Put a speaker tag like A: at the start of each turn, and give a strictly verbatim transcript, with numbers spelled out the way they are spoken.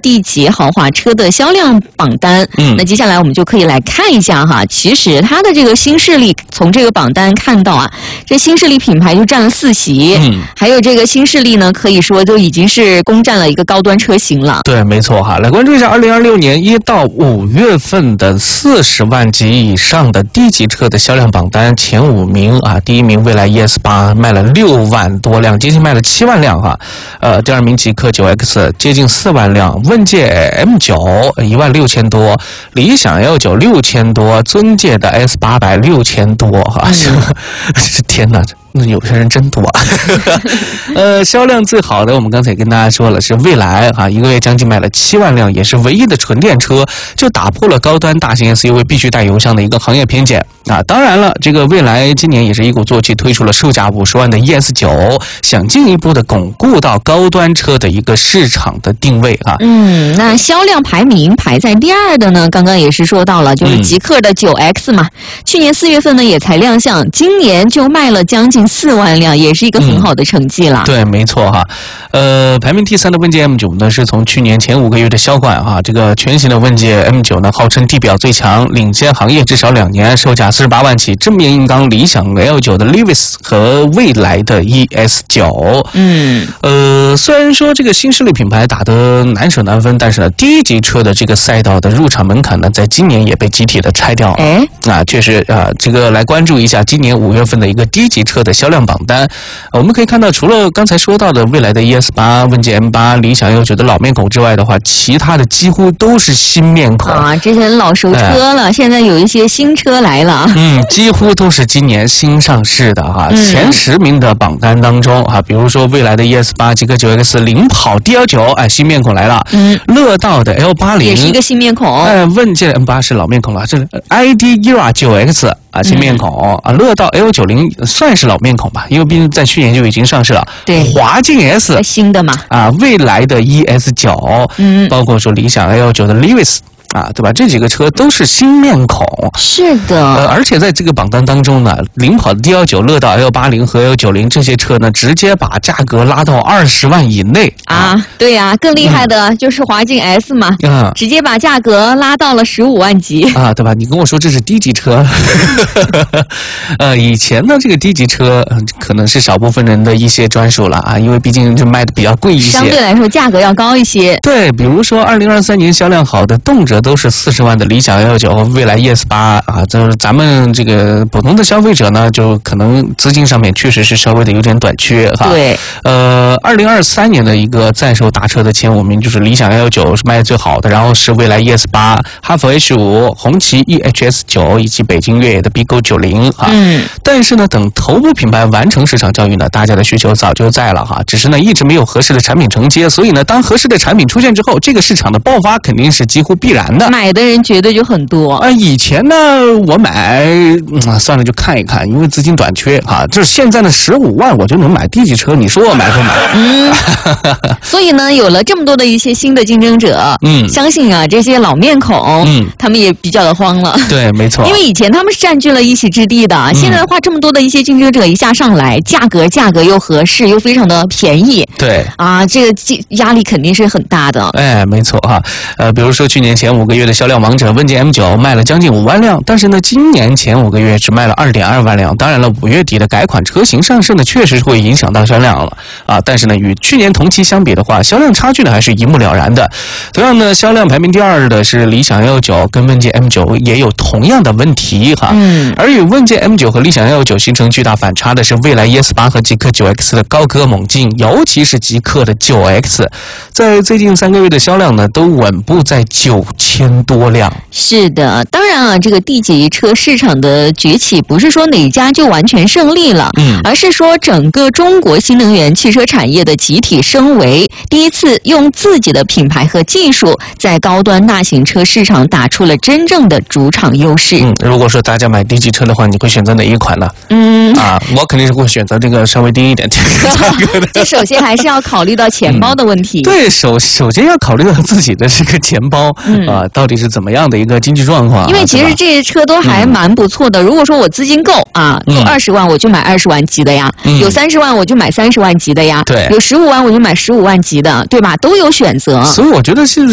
A: D 级豪华车的销量榜单。嗯，那接下来我们就可以来看一下哈，其实它的这个新势力，从这个榜单看到啊，这新势力品牌就占了四席，嗯，还有这个新势力呢，可以说就已经是攻占了一个高端车型了。
B: 对，没错哈。来关注一下二零二六年一到五月份的四十万级以上的 D 级车的销量榜单前五名啊，第一名蔚来 E S 八卖了六万多辆，接近卖了七万辆哈。呃，第二名极氪 九 X 接近四万辆，问界 M 九一万六千多，理想 L 九六千多，尊界的 S 八百六千多哈。嗯、天哪！那有些人真多，呃，销量最好的，我们刚才也跟大家说了，是蔚来啊，一个月将近卖了七万辆，也是唯一的纯电车，就打破了高端大型 S U V 必须带油箱的一个行业偏见啊。当然了，这个蔚来今年也是一鼓作气推出了售价五十万的 E S 九，想进一步的巩固到高端车的一个市场的定位啊。
A: 嗯，那销量排名排在第二的呢，刚刚也是说到了，就是极氪的 九 X 嘛，嗯、去年四月份呢也才亮相，今年就卖了将近四万辆，也是一个很好的成绩了。
B: 嗯、对，没错哈。呃，排名第三的问界 M 九 呢，是从去年前五个月的销冠哈，这个全新的问界 M 九 呢，号称地表最强，领先行业至少两年，售价四十八万起。正面硬刚理想 L 九 的 Levis 和蔚来的 E S 九。嗯，呃，虽然说这个新势力品牌打得难舍难分，但是呢，低级车的这个赛道的入场门槛呢，在今年也被集体的拆掉了。哎，啊，确实啊，这个来关注一下今年五月份的一个低级车的销量榜单，我们可以看到，除了刚才说到的蔚来的 E S 八、问界 M 八、理想 L 九的老面孔之外的话，其他的几乎都是新面孔
A: 啊，这些老熟车了，哎、现在有一些新车来了，
B: 嗯，几乎都是今年新上市的哈。嗯、前十名的榜单当中啊，比如说蔚来的 E S 八、极氪 九 X 领跑 D L 九，哎，新面孔来了，嗯，乐道的 L 八十
A: 也是一个新面孔，
B: 哎，问界 M 八是老面孔了，这 I D E R A 九 X。啊，新面孔、嗯、啊，乐道 L 九十 算是老面孔吧，因为毕竟在去年就已经上市了。
A: 对，
B: 华境 S
A: 新的嘛，
B: 啊，蔚来的 E S 九，嗯，包括说理想 L 九 的 Levis。啊，对吧？这几个车都是新面孔，
A: 是的。
B: 呃，而且在这个榜单当中呢，领跑的 D L 九、乐道 L 八十 和 L 九十 这些车呢，直接把价格拉到二十万以内
A: 啊。啊对呀、啊，更厉害的就是华境 S 嘛，嗯，直接把价格拉到了十五万级
B: 啊，对吧？你跟我说这是低级车，呃，以前呢，这个低级车、呃、可能是少部分人的一些专属了啊，因为毕竟就卖的比较贵一些，
A: 相对来说价格要高一些。
B: 对，比如说二零二三年销量好的，动辄都是四十万的理想 L 九和蔚来 E S 八啊，就是咱们这个普通的消费者呢，就可能资金上面确实是稍微的有点短缺哈。
A: 对，
B: 呃，二零二三年的一个在售大车的前五名就是理想 L 九是卖的最好的，然后是蔚来 E S 八、哈弗 H 五、红旗 E H S 九以及北京越野的 B 勾九十哈。嗯。但是呢，等头部品牌完成市场教育呢，大家的需求早就在了哈，只是呢一直没有合适的产品承接，所以呢，当合适的产品出现之后，这个市场的爆发肯定是几乎必然的。
A: 买的人绝对就很多
B: 啊！以前呢，我买、嗯、算了就看一看，因为资金短缺啊。就是现在呢，十五万我就能买低级车，你说我买不买？嗯。
A: 所以呢，有了这么多的一些新的竞争者，嗯，相信啊，这些老面孔，嗯，他们也比较的慌了。
B: 对，没错。
A: 因为以前他们是占据了一席之地的，嗯、现在的话，这么多的一些竞争者一下上来，价格价格又合适，又非常的便宜。
B: 对。
A: 啊，这个压力肯定是很大的。
B: 哎，没错哈。呃，比如说去年前五个月的销量王者问界 M 九卖了将近五万辆，但是呢，今年前五个月只卖了二点二万辆。当然了，五月底的改款车型上市呢，确实是会影响到销量了啊。但是呢，与去年同期相比的话，销量差距呢还是一目了然的。同样呢，销量排名第二的是理想 L 九，跟问界 M 九也有同样的问题哈。嗯。而与问界 M 九和理想 L 九形成巨大反差的是蔚来 E S 八和极氪 九 X 的高歌猛进，尤其是极氪的 九 X， 在最近三个月的销量呢，都稳步在九千多辆。
A: 是的，当然啊，这个 D 级车市场的崛起，不是说哪家就完全胜利了，嗯，而是说整个中国新能源汽车产业的集体升维，第一次用自己的品牌和技术，在高端大型车市场打出了真正的主场优势。
B: 嗯，如果说大家买低级车的话，你会选择哪一款呢？嗯，啊，我肯定是会选择这个稍微低一点这个价格的。
A: 这首先还是要考虑到钱包的问题。
B: 嗯、对，首首先要考虑到自己的这个钱包、嗯、啊，到底是怎么样的一个经济状况、啊？
A: 因为其实这些车都还蛮不错的。嗯、如果说我资金够啊，够二十万我就买二十万级的呀，嗯、有三十万我就买三十万级的呀，
B: 对，
A: 有十五万我就买十五万级的，对吧？都有选择。
B: 所以我觉得是。